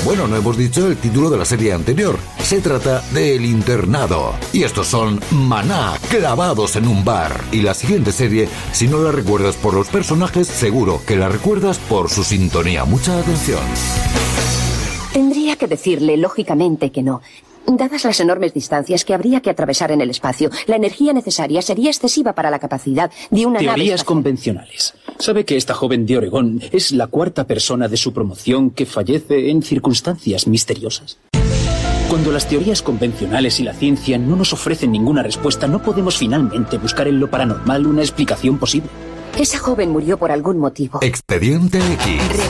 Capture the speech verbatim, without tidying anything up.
Bueno, no hemos dicho el título de la serie anterior. Se trata de El Internado. Y estos son Maná, clavados en un bar. Y la siguiente serie, si no la recuerdas por los personajes, seguro que la recuerdas por su sintonía. Mucha atención. Tendría que decirle, lógicamente, que no. Dadas las enormes distancias que habría que atravesar en el espacio, la energía necesaria sería excesiva para la capacidad de una nave Teorías espacial. convencionales. ¿Sabe que esta joven de Oregón es la cuarta persona de su promoción que fallece en circunstancias misteriosas? Cuando las teorías convencionales y la ciencia no nos ofrecen ninguna respuesta, no podemos finalmente buscar en lo paranormal una explicación posible. Esa joven murió por algún motivo. Expediente X.